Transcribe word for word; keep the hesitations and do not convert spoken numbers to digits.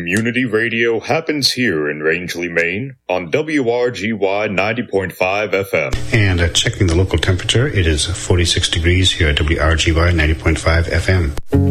community radio happens here in Rangeley, Maine on W R G Y ninety point five F M. And uh, checking the local temperature, it is forty-six degrees here at W R G Y ninety point five F M.